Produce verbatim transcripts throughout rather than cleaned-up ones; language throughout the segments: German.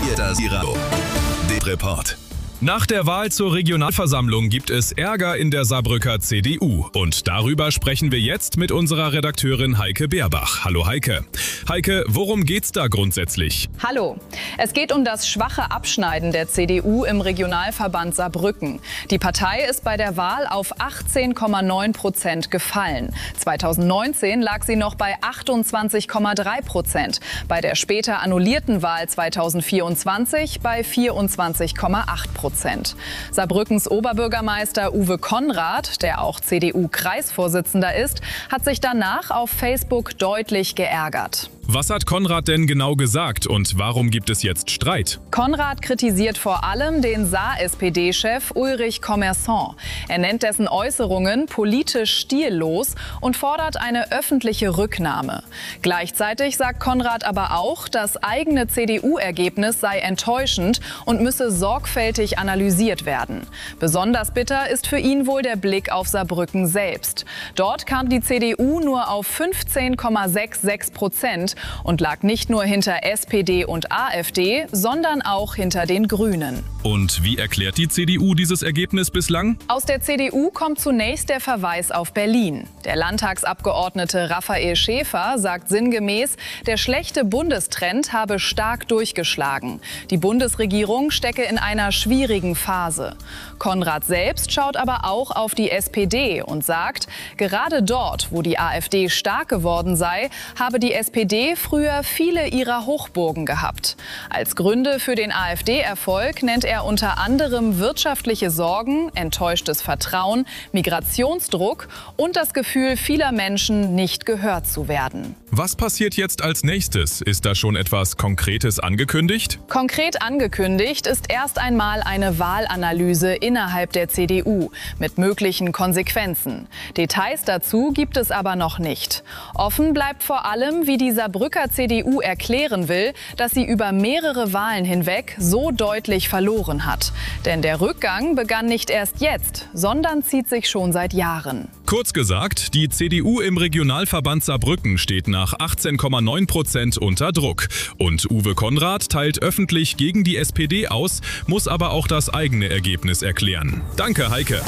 Hier das Iradio. Der Report. Nach der Wahl zur Regionalversammlung gibt es Ärger in der Saarbrücker C D U. Und darüber sprechen wir jetzt mit unserer Redakteurin Heike Beerbach. Hallo Heike. Heike, worum geht's da grundsätzlich? Hallo. Es geht um das schwache Abschneiden der C D U im Regionalverband Saarbrücken. Die Partei ist bei der Wahl auf achtzehn Komma neun Prozent gefallen. zweitausendneunzehn lag sie noch bei achtundzwanzig Komma drei Prozent. Bei der später annullierten Wahl zweitausendvierundzwanzig bei vierundzwanzig Komma acht Prozent. Saarbrückens Oberbürgermeister Uwe Konrad, der auch C D U-Kreisvorsitzender ist, hat sich danach auf Facebook deutlich geärgert. Was hat Konrad denn genau gesagt und warum gibt es jetzt Streit? Konrad kritisiert vor allem den Saar-S P D-Chef Ulrich Commerçant. Er nennt dessen Äußerungen politisch stillos und fordert eine öffentliche Rücknahme. Gleichzeitig sagt Konrad aber auch, das eigene C D U-Ergebnis sei enttäuschend und müsse sorgfältig analysiert werden. Besonders bitter ist für ihn wohl der Blick auf Saarbrücken selbst. Dort kam die C D U nur auf fünfzehn Komma sechsundsechzig Prozent und lag nicht nur hinter S P D und AfD, sondern auch hinter den Grünen. Und wie erklärt die C D U dieses Ergebnis bislang? Aus der C D U kommt zunächst der Verweis auf Berlin. Der Landtagsabgeordnete Raphael Schäfer sagt sinngemäß, der schlechte Bundestrend habe stark durchgeschlagen. Die Bundesregierung stecke in einer schwierigen Phase. Konrad selbst schaut aber auch auf die S P D und sagt, gerade dort, wo die AfD stark geworden sei, habe die S P D früher viele ihrer Hochburgen gehabt. Als Gründe für den AfD-Erfolg nennt er unter anderem wirtschaftliche Sorgen, enttäuschtes Vertrauen, Migrationsdruck und das Gefühl vieler Menschen, nicht gehört zu werden. Was passiert jetzt als nächstes? Ist da schon etwas Konkretes angekündigt? Konkret angekündigt ist erst einmal eine Wahlanalyse innerhalb der C D U mit möglichen Konsequenzen. Details dazu gibt es aber noch nicht. Offen bleibt vor allem, wie die Saarbrücker C D U erklären will, dass sie über mehrere Wahlen hinweg so deutlich verloren hat. Denn der Rückgang begann nicht erst jetzt, sondern zieht sich schon seit Jahren. Kurz gesagt, die C D U im Regionalverband Saarbrücken steht nach achtzehn Komma neun Prozent unter Druck. Und Uwe Konrad teilt öffentlich gegen die S P D aus, muss aber auch das eigene Ergebnis erklären. Danke, Heike.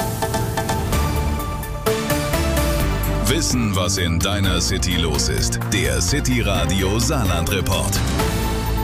Wissen, was in deiner City los ist. Der City Radio Saarland Report.